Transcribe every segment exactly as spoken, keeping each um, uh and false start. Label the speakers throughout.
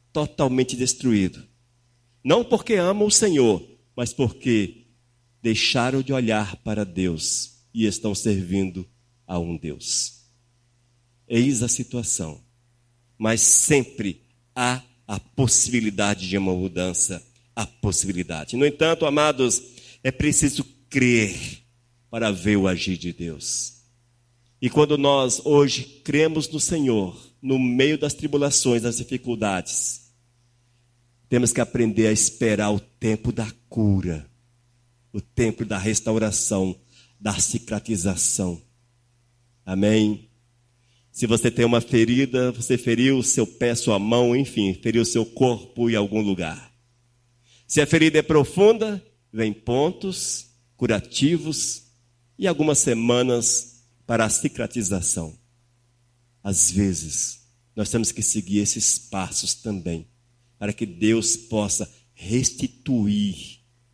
Speaker 1: totalmente destruído. Não porque amam o Senhor, mas porque deixaram de olhar para Deus e estão servindo a um Deus. Eis a situação. Mas sempre há a possibilidade de uma mudança, a possibilidade. No entanto, amados, é preciso crer para ver o agir de Deus. E quando nós hoje cremos no Senhor, no meio das tribulações, das dificuldades, temos que aprender a esperar o tempo da cura, o tempo da restauração, da cicatrização. Amém? Se você tem uma ferida, você feriu o seu pé, sua mão, enfim, feriu o seu corpo em algum lugar. Se a ferida é profunda, vem pontos curativos e algumas semanas para a cicatrização. Às vezes, nós temos que seguir esses passos também, para que Deus possa restituir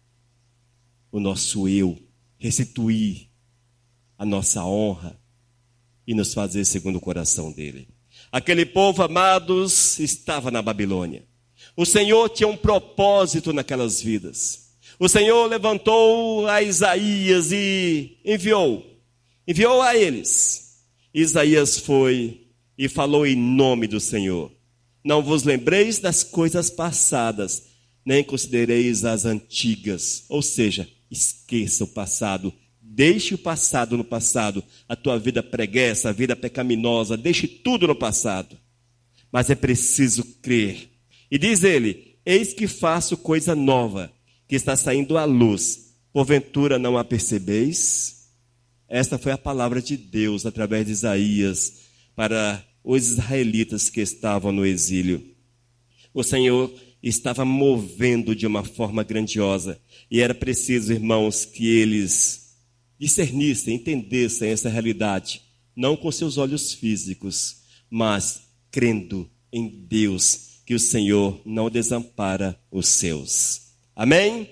Speaker 1: o nosso eu, restituir a nossa honra e nos fazer segundo o coração dele. Aquele povo, amados, estava na Babilônia. O Senhor tinha um propósito naquelas vidas. O Senhor levantou a Isaías e enviou. Enviou a eles. Isaías foi e falou em nome do Senhor. Não vos lembreis das coisas passadas, nem considereis as antigas. Ou seja, esqueça o passado. Deixe o passado no passado. A tua vida preguiça, a vida pecaminosa, deixe tudo no passado. Mas é preciso crer. E diz ele, eis que faço coisa nova, que está saindo à luz. Porventura não a percebeis? Esta foi a palavra de Deus, através de Isaías, para os israelitas que estavam no exílio. O Senhor estava movendo de uma forma grandiosa. E era preciso, irmãos, que eles discernissem, entendessem essa realidade. Não com seus olhos físicos, mas crendo em Deus, que o Senhor não desampara os seus. Amém?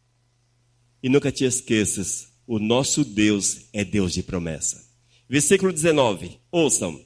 Speaker 1: E nunca te esqueças, o nosso Deus é Deus de promessa. Versículo dezenove, ouçam.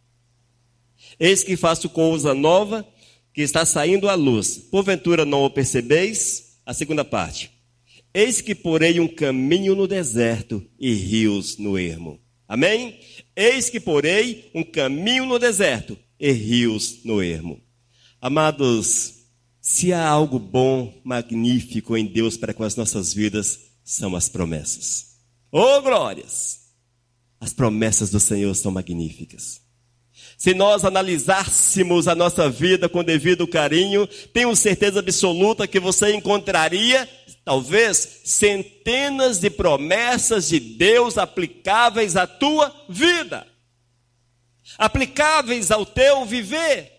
Speaker 1: Eis que faço coisa nova, que está saindo à luz. Porventura não o percebeis? A segunda parte. Eis que porei um caminho no deserto e rios no ermo. Amém? Eis que porei um caminho no deserto e rios no ermo. Amados, se há algo bom, magnífico em Deus para com as nossas vidas, são as promessas. Oh, glórias! As promessas do Senhor são magníficas. Se nós analisássemos a nossa vida com devido carinho, tenho certeza absoluta que você encontraria, talvez, centenas de promessas de Deus aplicáveis à tua vida. Aplicáveis ao teu viver.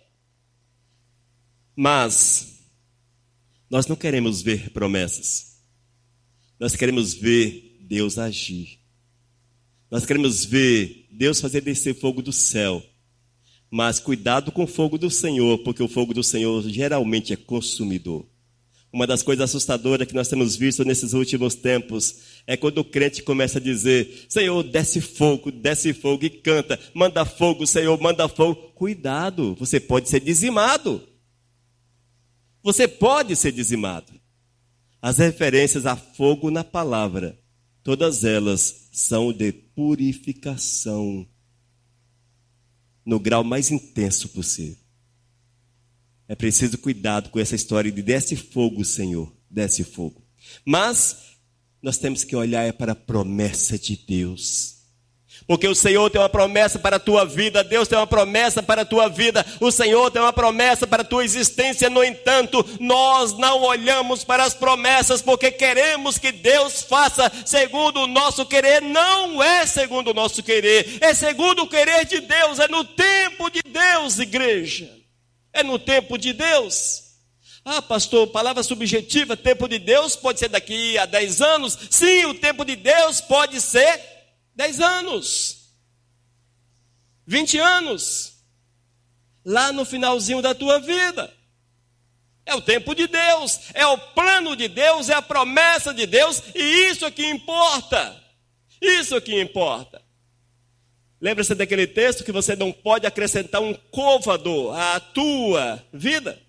Speaker 1: Mas nós não queremos ver promessas. Nós queremos ver Deus agir. Nós queremos ver Deus fazer descer fogo do céu. Mas cuidado com o fogo do Senhor, porque o fogo do Senhor geralmente é consumidor. Uma das coisas assustadoras que nós temos visto nesses últimos tempos é quando o crente começa a dizer, Senhor, desce fogo, desce fogo e canta, manda fogo, Senhor, manda fogo. Cuidado, você pode ser dizimado. Você pode ser dizimado. As referências a fogo na palavra, todas elas são de purificação, no grau mais intenso possível. É preciso cuidado com essa história de desce fogo, Senhor, desce fogo. Mas nós temos que olhar para a promessa de Deus. Porque o Senhor tem uma promessa para a tua vida, Deus tem uma promessa para a tua vida, o Senhor tem uma promessa para a tua existência. No entanto, nós não olhamos para as promessas porque queremos que Deus faça segundo o nosso querer. Não é segundo o nosso querer, é segundo o querer de Deus, é no tempo de Deus, igreja. É no tempo de Deus. Ah, pastor, palavra subjetiva, tempo de Deus pode ser daqui a dez anos. Sim, o tempo de Deus pode ser dez anos, vinte anos, lá no finalzinho da tua vida. É o tempo de Deus, é o plano de Deus, é a promessa de Deus, e isso é que importa. Isso é que importa. Lembra-se daquele texto que você não pode acrescentar um côvado à tua vida?